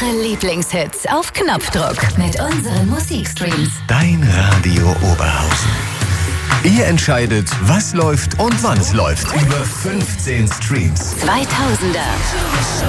Eure Lieblingshits auf Knopfdruck mit unseren Musikstreams. Dein Radio Oberhausen. Ihr entscheidet, was läuft und wann es läuft. Über 15 Streams. 2000er.